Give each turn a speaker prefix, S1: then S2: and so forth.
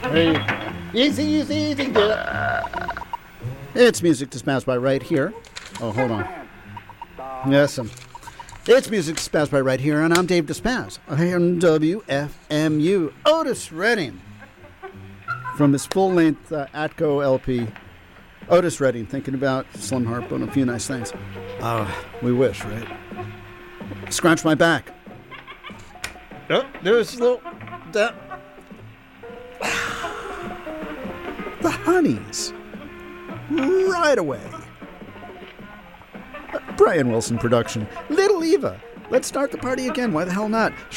S1: Hey. Easy, easy, easy. Get it. It's Music Dispatched by Right Here. Oh, hold on. Yes, it's Music Dispatched by Right Here, and I'm Dave Dispatch. And WFMU. Otis Redding. From his full-length Atco LP. Otis Redding, thinking about Slim Harpo and a few nice things. We wish, right? Scratch my back. Oh, there's a little... The Honeys. Right away. Brian Wilson production. Little Eva. Let's start the party again. Why the hell not?